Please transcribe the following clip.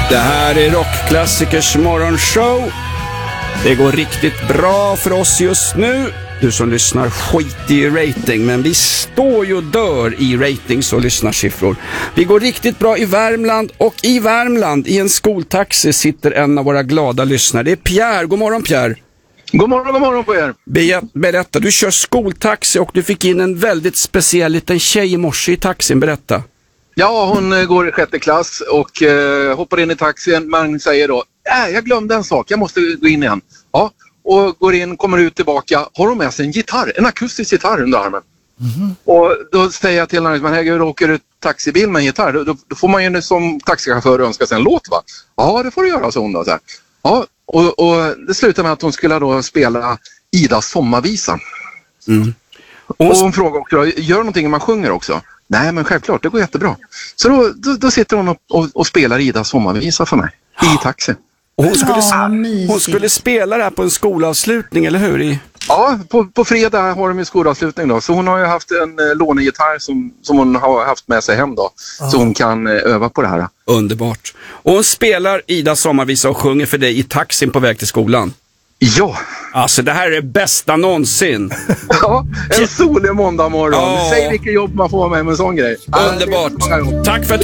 Det här är Rockklassikers morgonshow. Det går riktigt bra för oss just nu. Du som lyssnar skit i rating, men vi står ju och dör i ratings och lyssnarsiffror. Vi går riktigt bra i Värmland, och i Värmland i en skoltaxi sitter en av våra glada lyssnare. Det är Pierre. God morgon, Pierre. God morgon på er. Berätta, du kör skoltaxi och du fick in en väldigt speciell liten tjej i morse i taxin. Berätta. Ja, hon går i 6:e klass och hoppar in i taxin. Man säger då, jag glömde en sak, jag måste gå in igen. Ja, och går in, kommer ut tillbaka. Har hon med sig en gitarr, en akustisk gitarr under armen. Mm-hmm. Och då säger jag till henne, men herregud, åker du taxibil med en gitarr, då får man ju som taxichaufför önska sig en låt, va? Ja, det får du göra, så hon då. Så här. Ja, och det slutar med att hon skulle då spela Idas sommarvisa. Mm. Och hon frågar också, gör någonting när man sjunger också? Nej, men självklart, det går jättebra. Så då sitter hon och spelar Idas sommarvisa för mig i taxi. Och hon skulle spela det här på en skolavslutning, eller hur? Ja, på fredag har de ju skolavslutning då. Så hon har ju haft en lånegitarr som hon har haft med sig hem då. Så hon kan öva på det här. Underbart. Och hon spelar Idas sommarvisa och sjunger för dig i taxin på väg till skolan. Ja. Alltså det här är det bästa någonsin. Ja, en solig måndag morgon. Säg vilket jobb man får med en sån grej. Underbart. Tack för att